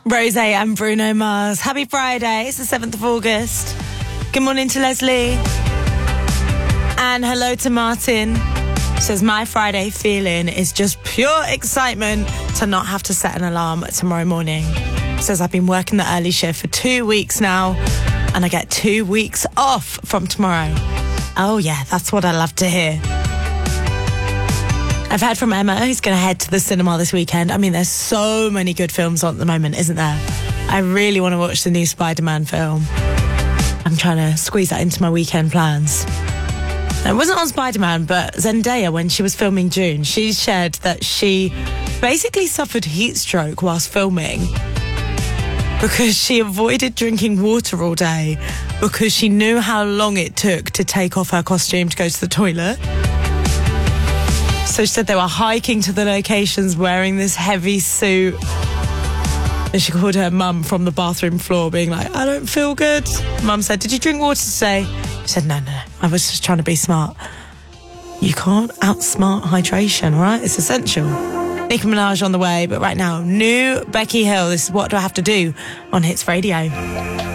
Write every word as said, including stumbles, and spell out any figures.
Rose and Bruno Mars. Happy Friday. It's the seventh of August. Good morning to Leslie. And hello to Martin. Says, my Friday feeling is just pure excitement to not have to set an alarm tomorrow morning. Says, I've been working the early shift for two weeks now and I get two weeks off from tomorrow. Oh yeah, that's what I love to hear. I've heard from Emma, who's going to head to the cinema this weekend. I mean, there's so many good films on at the moment, isn't there? I really want to watch the new Spider-Man film. I'm trying to squeeze that into my weekend plans. It wasn't on Spider-Man, but Zendaya, when she was filming Dune, she shared that she basically suffered heat stroke whilst filming because she avoided drinking water all day because she knew how long it took to take off her costume to go to the toilet. So she said they were hiking to the locations wearing this heavy suit. And she called her mum from the bathroom floor being like, I don't feel good. Mum said, did you drink water today? She said, no, no, no. I was just trying to be smart. You can't outsmart hydration, all right? It's essential. Nicki Minaj on the way, but right now, new Becky Hill. This is What Do I Have to Do on Hits Radio.